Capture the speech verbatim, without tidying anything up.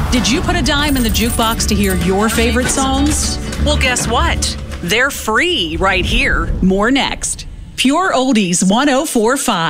Did you put a dime in the jukebox to hear your favorite songs? Well, guess what? They're free right here. More next. Pure Oldies one oh four point five.